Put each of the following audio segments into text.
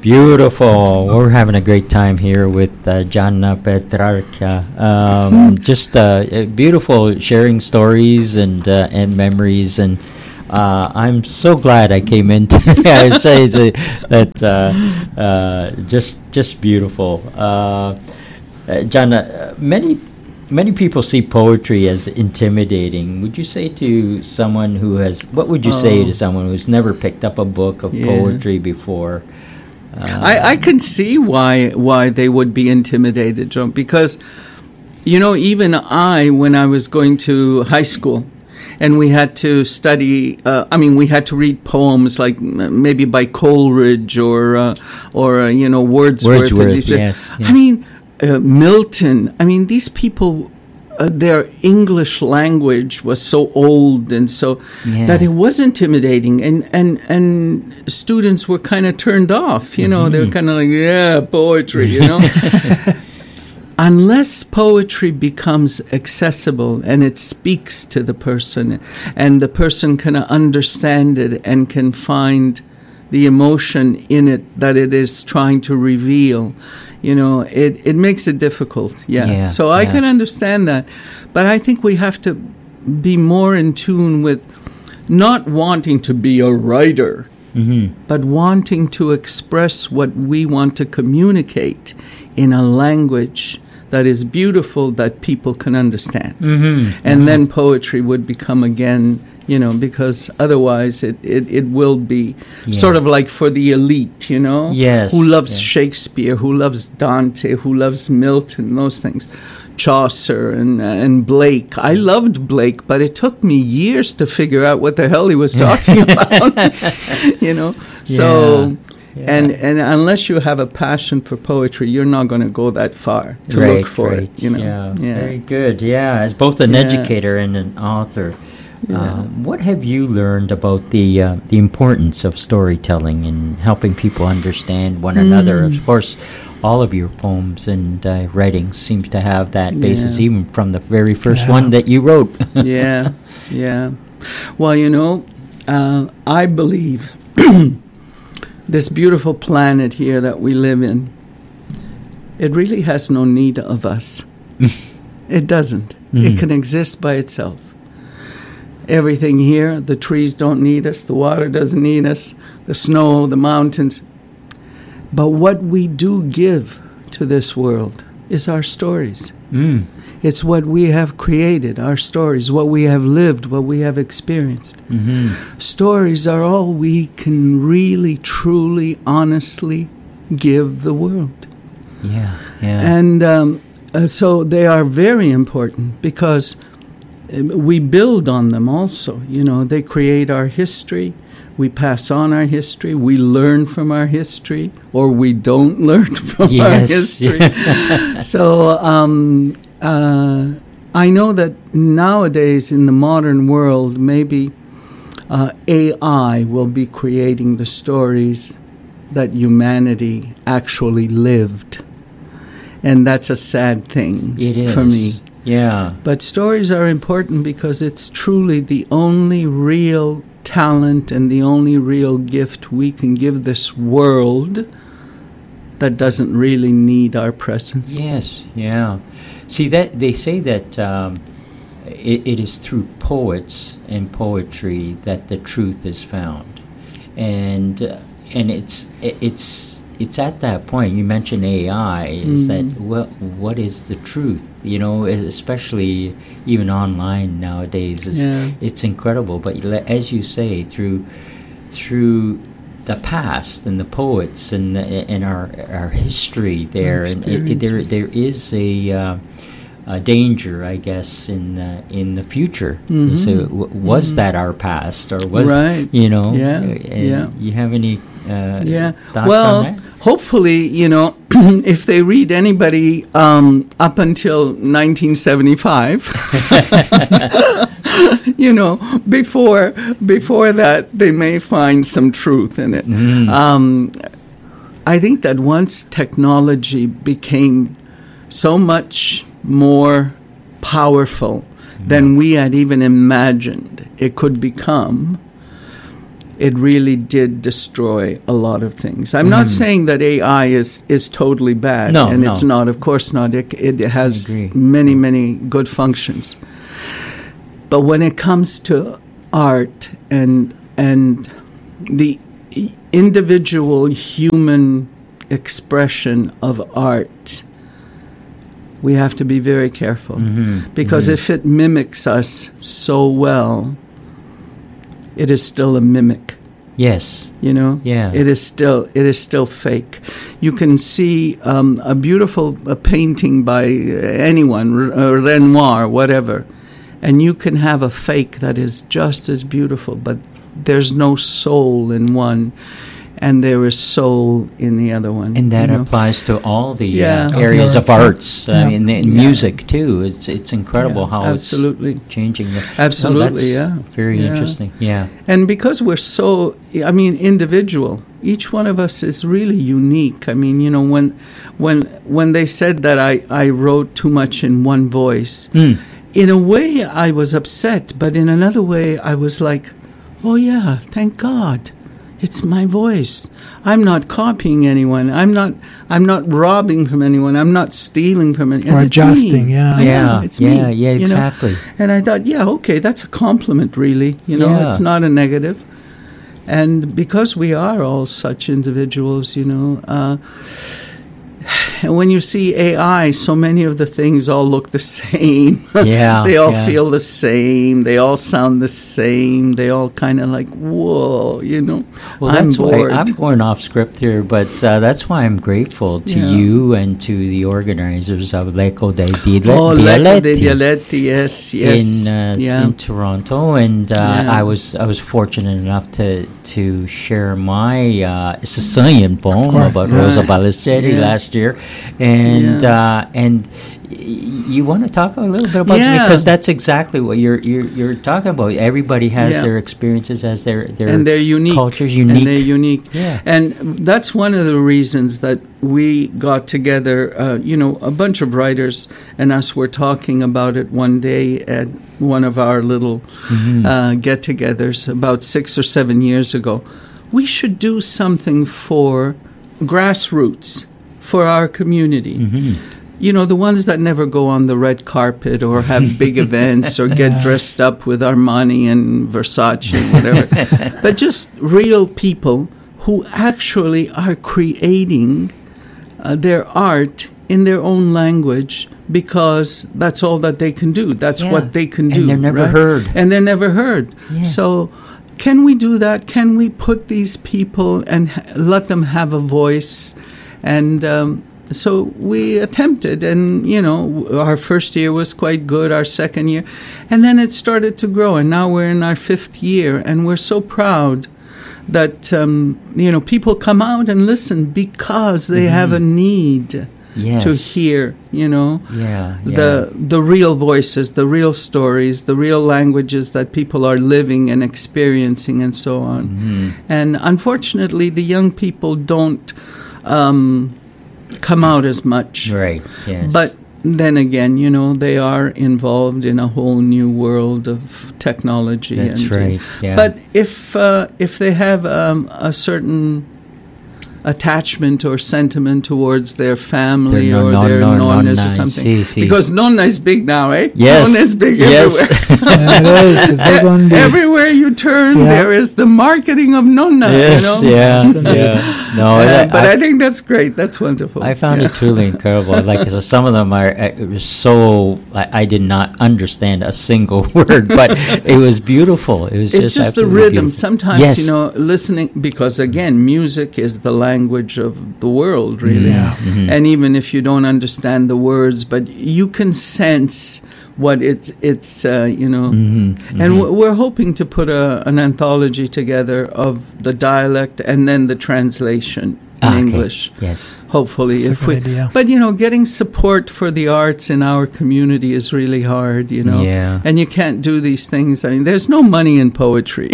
Beautiful. We're having a great time here with Gianna Petrarca. Just beautiful sharing stories and memories, and I'm so glad I came in today. I say that just beautiful. Gianna, many people see poetry as intimidating. Would you say to someone what would you say to someone who's never picked up a book of poetry before? I can see why they would be intimidated, John, because, even when I was going to high school, and we had to study, we had to read poems like maybe by Coleridge or Wordsworth. Yes. Yeah. Milton. These people, their English language was so old and so that it was intimidating, and students were kind of turned off. They were kind of like, poetry. Unless poetry becomes accessible and it speaks to the person, and the person can understand it and can find the emotion in it that it is trying to reveal, it makes it difficult. So I can understand that. But I think we have to be more in tune with not wanting to be a writer, but wanting to express what we want to communicate in a language that is beautiful, that people can understand. And then poetry would become again, because otherwise it will be sort of like for the elite, who loves Shakespeare, who loves Dante, who loves Milton, those things. Chaucer and Blake. I loved Blake, but it took me years to figure out what the hell he was talking about, So... And unless you have a passion for poetry, you're not going to go that far to look for it. Very good. Yeah, as both an educator and an author, what have you learned about the importance of storytelling and helping people understand one another? Of course, all of your poems and writings seems to have that basis, even from the very first one that you wrote. Well, I believe. This beautiful planet here that we live in, it really has no need of us. It doesn't. It can exist by itself. Everything here, the trees don't need us, the water doesn't need us, the snow, the mountains. But what we do give to this world is our stories. It's what we have created, our stories, what we have lived, what we have experienced. Stories are all we can really, truly, honestly give the world. And so they are very important because we build on them also. They create our history. We pass on our history. We learn from our history, or we don't learn from our history. So I know that nowadays in the modern world, maybe AI will be creating the stories that humanity actually lived. And that's a sad thing for me. But stories are important because it's truly the only real talent and the only real gift we can give this world that doesn't really need our presence. See, that they say that it is through poets and poetry that the truth is found, and it's at that point. You mentioned AI. Is that what is the truth? Especially even online nowadays, it's incredible. But as you say, through the past and the poets and our history there, and there is a danger, I guess, in the future. So was that our past, or was you have any thoughts on that? Hopefully, if they read anybody up until 1975, before that, they may find some truth in it. I think that once technology became so much more powerful than we had even imagined it could become, it really did destroy a lot of things. I'm not saying that AI is totally bad. No, and no. it's not. Of course not. It has agree. many, many good functions. But when it comes to art and the individual human expression of art, we have to be very careful. Because if it mimics us so well, it is still a mimic. Yes. You know, Yeah. it is still fake. You can see a beautiful painting by anyone, Renoir, whatever, and you can have a fake that is just as beautiful, but there's no soul in one, and there is soul in the other one. And that you know? applies to all the Yeah. areas of arts. Yeah. I mean, the music too. It's incredible how Absolutely. it's changing. Absolutely, yeah. Very Yeah. interesting. Yeah. And because we're so, individual, each one of us is really unique. I mean, you know, when they said that I wrote too much in one voice, in a way I was upset, but in another way I was like, oh yeah, thank God. It's my voice. I'm not copying anyone. I'm not robbing from anyone. I'm not stealing from anyone. Or It's adjusting, me. yeah. I am. It's me. Yeah, you know? exactly. And I thought, yeah, okay, that's a compliment, really. You know, Yeah. it's not a negative. And because we are all such individuals, you know, and when you see AI, so many of the things all look the same. Yeah, They all yeah. feel the same. They all sound the same. They all kind of like, whoa, you know. Well, I'm that's bored. why I'm going off script here, but that's why I'm grateful to Yeah. you and to the organizers of L'Eco dei Oh, Lecco dei Dialetti Dialetti, yes. in Toronto, and Yeah. I was fortunate enough to share my Sicilian poem course, about yeah. Rosa Ballesteros Yeah. last year, and you want to talk a little bit about Yeah. because that's exactly what you're talking about. Everybody has Yeah. their experiences, has their and they're unique. culture's unique. And they're unique. Yeah. And that's one of the reasons that we got together, you know, a bunch of writers and us were talking about it one day at one of our little get-togethers about 6 or 7 years ago. We should do something for grassroots, for our community. You know, the ones that never go on the red carpet or have big events or get dressed up with Armani and Versace and whatever. But just real people who actually are creating their art in their own language because that's all that they can do. That's Yeah. what they can And do. they're never right? heard. And they're never heard. Yeah. So can we do that? Can we put these people and let them have a voice? And so we attempted, and, you know, our first year was quite good, our second year. And then it started to grow, and now we're in our 5th year, and we're so proud that, you know, people come out and listen because they have a need Yes. to hear, you know, Yeah, the real voices, the real stories, the real languages that people are living and experiencing and so on. And unfortunately, the young people don't come out as much. Right. Yes. But then again, you know, they are involved in a whole new world of technology. That's and, right. Yeah. But if they have a certain attachment or sentiment towards their family Their or their nonnas or nonna, something, si. because nonna is big now, eh? Yes. Nonna is big Yes. everywhere. Yeah, it is. A big one. Everywhere you turn, Yeah. there is the marketing of nonna. yes. You know? Yeah. Yeah. No. But I think that's great. That's wonderful. I found Yeah. it truly incredible. Like so some of them are, it was so I did not understand a single word, but it was beautiful. It was It's just the absolutely rhythm. beautiful. Sometimes, Yes. you know, listening, because again, music is the language of the world, really. Yeah. And even if you don't understand the words, but you can sense what it's you know. And we're hoping to put an anthology together of the dialect and then the translation in Okay. English. Yes. Hopefully, That's a if good we. idea. But you know, getting support for the arts in our community is really hard. You know, Yeah. and you can't do these things. I mean, there's no money in poetry,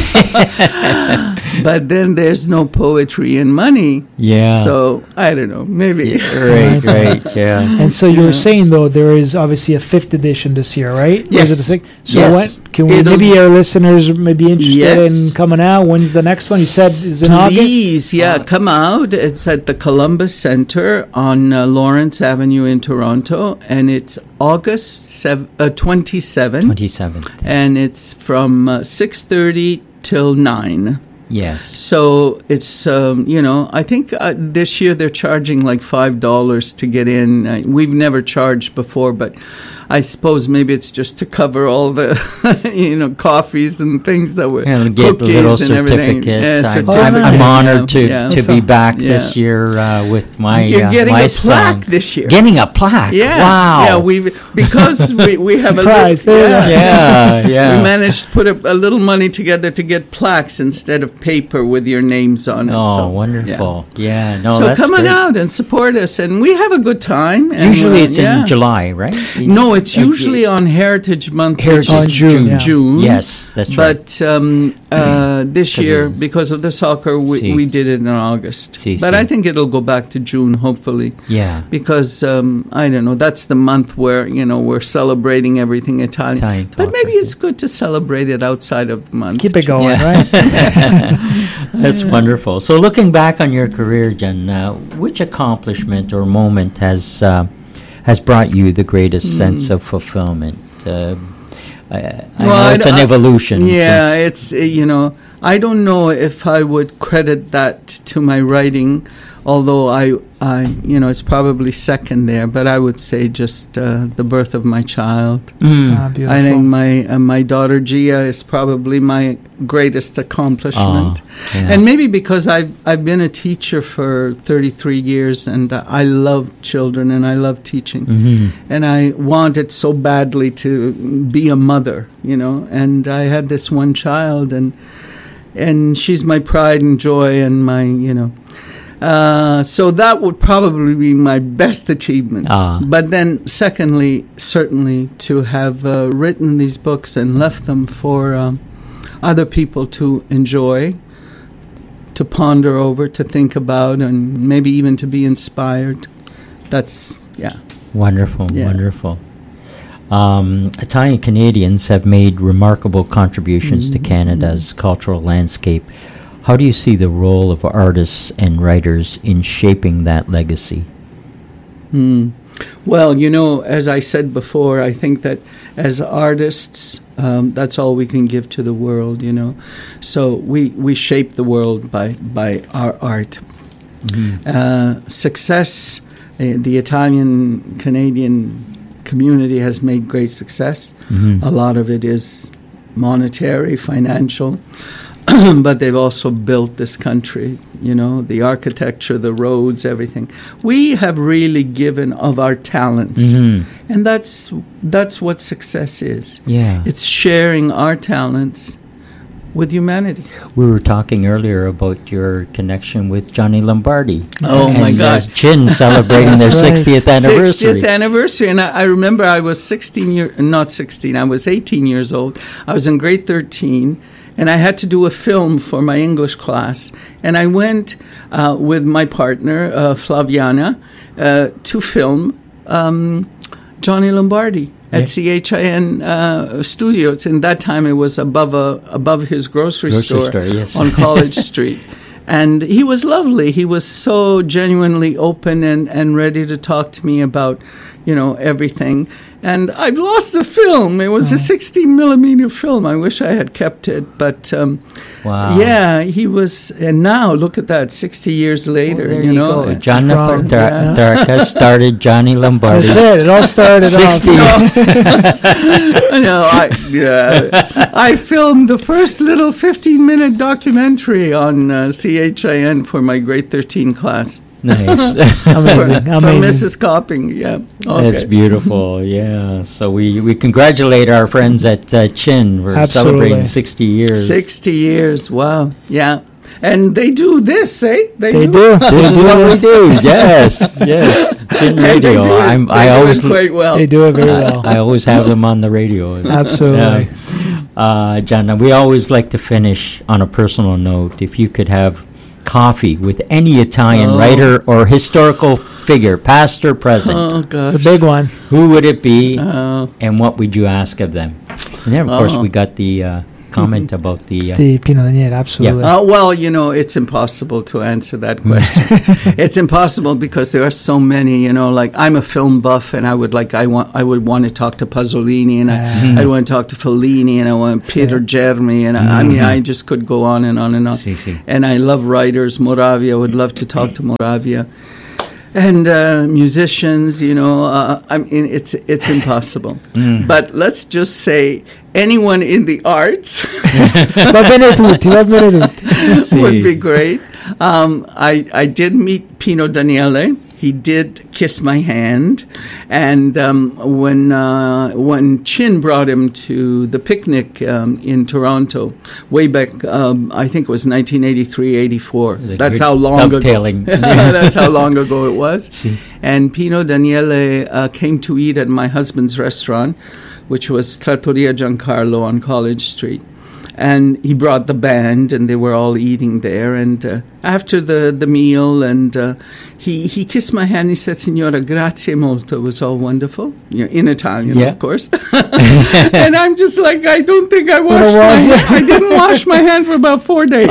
but then there's no poetry in money. Yeah. So I don't know, maybe. Right. Yeah. And so you were saying, though, there is obviously a 5th edition this year, right? Or is Yes. it the 6th? So Yes. maybe our listeners may be interested in coming out. When's the next one? You said is in August? Please, come out. It's at the Columbus Center on Lawrence Avenue in Toronto, and it's August 27th. 27th. And it's from 6:30 till 9. Yes. So it's, I think this year they're charging like $5 to get in. We've never charged before, but I suppose maybe it's just to cover all the, coffees and things that were and get cookies a little and everything. certificate. Oh, I'm honored to be So, back this year with my You're getting my a son. plaque this year. Getting a plaque. Yeah. Wow. Yeah, because we have Surprise. Yeah. We managed to put a little money together to get plaques instead of paper with your names on it. Oh, so, wonderful. Yeah. No, so that's come on great. out and support us, and we have a good time. And, Usually it's in July, right? No, it's usually on Heritage Month. Heritage which is June. Yes, that's right. But this year, because of the soccer, we did it in August. But I think it'll go back to June, hopefully. Yeah. Because, I don't know, that's the month where, we're celebrating everything Italian. But maybe it's good to celebrate it outside of the month. Keep it going, right? That's wonderful. So looking back on your career, Jen, which accomplishment or moment has brought you the greatest sense of fulfillment? I know it's an evolution. Yeah, it's, I don't know if I would credit that to my writing, although I it's probably second there, but I would say just the birth of my child. Beautiful. I think my daughter Gia is probably my greatest accomplishment. And maybe because I've been a teacher for 33 years, and I love children and I love teaching. And I wanted so badly to be a mother, and I had this one child, and she's my pride and joy and my, so that would probably be my best achievement. But then, secondly, certainly to have written these books and left them for other people to enjoy, to ponder over, to think about, and maybe even to be inspired. That's, Wonderful, wonderful. Italian Canadians have made remarkable contributions to Canada's cultural landscape. How do you see the role of artists and writers in shaping that legacy? Well, as I said before, I think that as artists, that's all we can give to the world, So we shape the world by our art. Success, the Italian-Canadian community has made great success. A lot of it is monetary, financial. But they've also built this country, the architecture, the roads, everything. We have really given of our talents, and that's what success is. Yeah, it's sharing our talents with humanity. We were talking earlier about your connection with Johnny Lombardi. Oh, my gosh. Chin celebrating their 60th anniversary. 60th anniversary. And I remember I was I was 18 years old. I was in grade 13. And I had to do a film for my English class. And I went with my partner, Flaviana, to film Johnny Lombardi at CHIN Studios. And that time it was above his grocery store yes. on College Street. And he was lovely. He was so genuinely open and ready to talk to me about, everything. And I've lost the film. It was a 16-millimeter film. I wish I had kept it. But, wow. Yeah, he was... And now, look at that, 60 years later, well, you know. John Darcas started Johnny Lombardi. That's it. It all started 60 I filmed the first little 15-minute documentary on CHIN for my grade 13 class. Nice. Amazing. For Mrs. Copping, yeah. Okay. That's beautiful, yeah. So we congratulate our friends at Chin for celebrating 60 years. 60 years, wow, yeah. And they do this, eh? They do. This is what we do, yes. Chin Radio. I always do it quite well. They do it very well. I always have them on the radio. Absolutely. John, we always like to finish on a personal note. If you could have coffee with any Italian writer or historical figure, past or present. Oh, gosh. The big one. Who would it be, and what would you ask of them? And then, of course, we got the comment about the Pino Daniele, absolutely. Yeah. Well, it's impossible to answer that question. It's impossible because there are so many. Like I'm a film buff, and I would want to talk to Pasolini, and I'd want to talk to Fellini, and I want Peter Germi, and I mean, I just could go on and on and on. And I love writers. Moravia, would love to talk to Moravia. And musicians, I mean, it's impossible. But let's just say anyone in the arts va bene tutti. would be great. I did meet Pino Daniele. He did kiss my hand, and when Chin brought him to the picnic in Toronto, way back, I think it was 1983-84. That's how long ago. That's how long ago it was. And Pino Daniele came to eat at my husband's restaurant, which was Trattoria Giancarlo on College Street. And he brought the band, and they were all eating there. And after the meal, and he kissed my hand. He said, "Signora, grazie molto." It was all wonderful, in Italian, of course. And I'm just like, I don't think I washed my hand. I didn't wash my hand for about 4 days.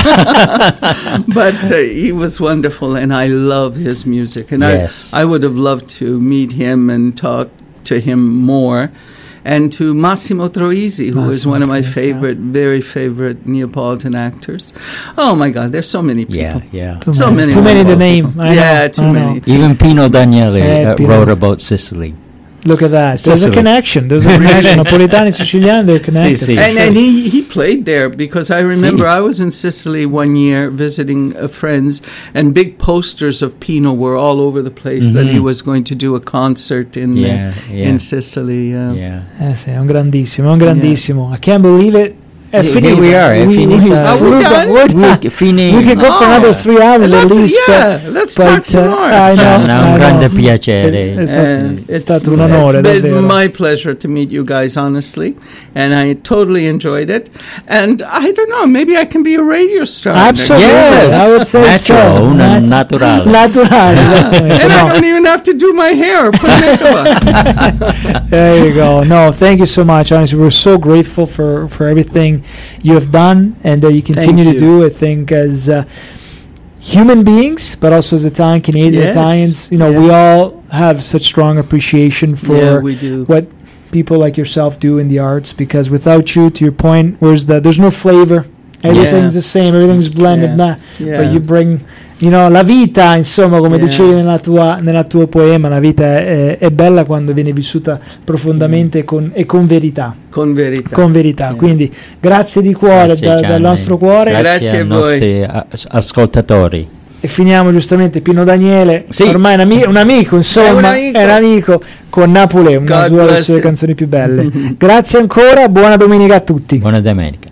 But he was wonderful, and I love his music. And I would have loved to meet him and talk to him more. And to Massimo Troisi, who is one of my very favorite Neapolitan actors. Oh my God, there's so many people. Yeah. Too many to name. Too many. Even Pino Daniele wrote about Sicily. Look at that. There's a connection. Napoletani, Siciliani, they're connected. And he played there because I remember I was in Sicily one year visiting friends, and big posters of Pino were all over the place that he was going to do a concert in Sicily. Sì, è un grandissimo. I can't believe it. Here we are. Are we done? We could go for another 3 hours at least. Let's talk some more. È un grande piacere. È stato un onore. It's been my pleasure to meet you guys, honestly, and I totally enjoyed it. And I don't know, maybe I can be a radio star. Absolutely. Yes, I would say natural, naturale. And I don't even have to do my hair or put makeup on. There you go. No, thank you so much. Honestly, we're so grateful for everything you have done and that you continue to do. I think as human beings, but also as Canadian Italians, we all have such strong appreciation for what people like yourself do in the arts, because without you, to your point, there's no flavor. Everything's the same, everything's blended, but you bring la vita, insomma, come dicevi nella tuo poema, la vita è bella quando viene vissuta profondamente e con verità. Con verità. Quindi grazie di cuore, dal nostro cuore. Grazie ai nostri ascoltatori. E finiamo giustamente Pino Daniele, ormai è un amico, insomma, è un amico con Napoli, una delle sue canzoni più belle. Grazie ancora, buona domenica a tutti. Buona domenica.